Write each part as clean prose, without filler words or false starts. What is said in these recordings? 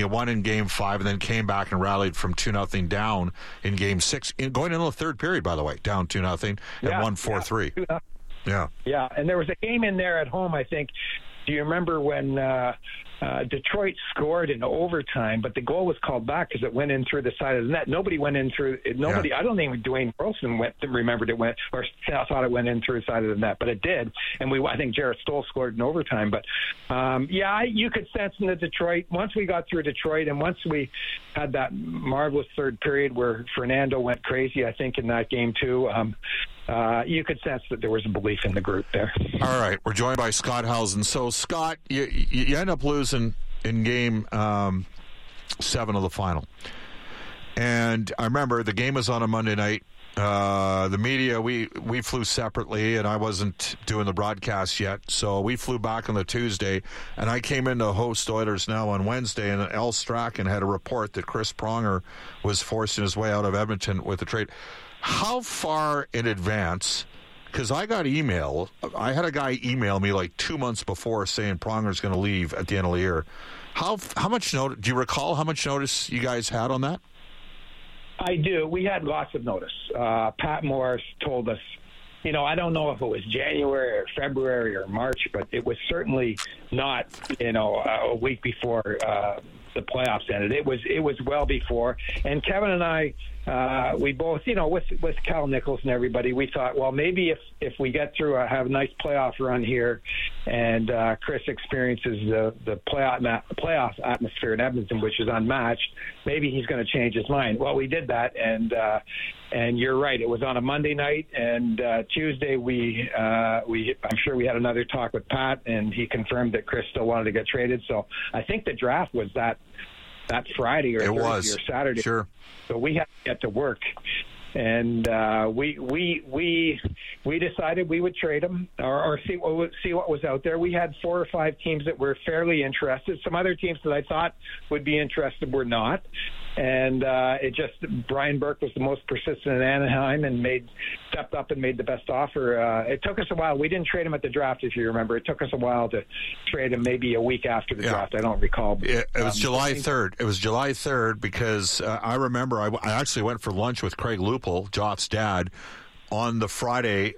you won in Game 5 and then came back and rallied from 2-0 down in Game 6, going into the third period, by the way, down 2-0 and won 4-3. Yeah. Yeah, and there was a game in there at home, I think. Do you remember when Detroit scored in overtime, but the goal was called back because it went in through the side of the net? Nobody went in through it. Nobody. Yeah. I don't think Dwayne Wilson remembered it went or thought it went in through the side of the net, but it did. And I think Jarrett Stoll scored in overtime. But you could sense in the Detroit, once we got through Detroit and once we had that marvelous third period where Fernando went crazy, I think in that game too. You could sense that there was a belief in the group there. All right, we're joined by Scott Howson. So, Scott, you end up losing in Game 7 of the final. And I remember the game was on a Monday night. The media, we flew separately, and I wasn't doing the broadcast yet. So we flew back on the Tuesday, and I came in to host Oilers Now on Wednesday, and Al Strachan had a report that Chris Pronger was forcing his way out of Edmonton with the trade. How far in advance? Because I got email. I had a guy email me like 2 months before saying Pronger's going to leave at the end of the year. How much notice? Do you recall how much notice you guys had on that? I do. We had lots of notice. Pat Morris told us, I don't know if it was January or February or March, but it was certainly not, a week before the playoffs ended. It was well before. And Kevin and I, we both, with Cal Nichols and everybody, we thought, well, maybe if we get through, have a nice playoff run here, and Chris experiences the playoff atmosphere in Edmonton, which is unmatched, maybe he's going to change his mind. Well, we did that, and you're right. It was on a Monday night, and Tuesday I'm sure we had another talk with Pat, and he confirmed that Chris still wanted to get traded. So I think the draft was that Friday or Thursday or Saturday. Sure. So we had to get to work, and we decided we would trade him or see what was out there. We had 4 or 5 teams that were fairly interested. Some other teams that I thought would be interested were not. And Brian Burke was the most persistent in Anaheim and stepped up and made the best offer. It took us a while. We didn't trade him at the draft, if you remember. It took us a while to trade him, maybe a week after the draft. I don't recall. It was July 3rd. It was July 3rd because I remember I actually went for lunch with Craig Lupel, Joff's dad, on the Friday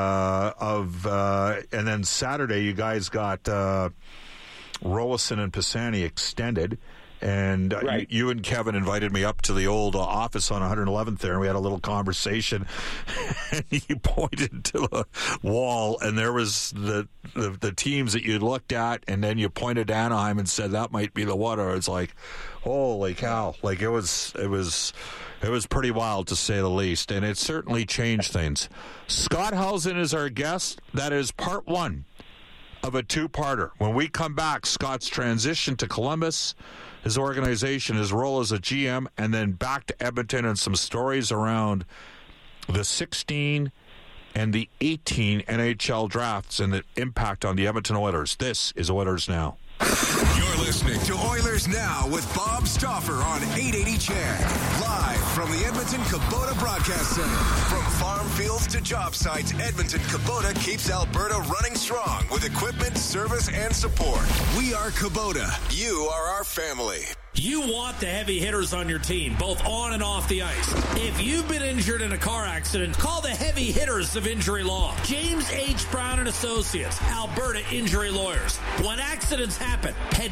and then Saturday you guys got Rowison and Pisani extended. And right. you and Kevin invited me up to the old office on 111th there, and we had a little conversation. And you pointed to the wall, and there was the teams that you looked at, and then you pointed to Anaheim and said that might be the one. It's like, holy cow! Like it was pretty wild to say the least, and it certainly changed things. Scott Howson is our guest. That is part 1 of a 2-parter. When we come back, Scott's transition to Columbus, his organization, his role as a GM, and then back to Edmonton and some stories around the 16 and the 18 NHL drafts and the impact on the Edmonton Oilers. This is Oilers Now. You're listening to Oilers Now with Bob Stauffer on 880 CHED. Live from the Edmonton Kubota Broadcast Center. From farm fields to job sites, Edmonton Kubota keeps Alberta running strong with equipment, service, and support. We are Kubota. You are our family. You want the heavy hitters on your team, both on and off the ice. If you've been injured in a car accident, call the heavy hitters of injury law. James H. Brown and Associates, Alberta Injury Lawyers. When accidents happen, head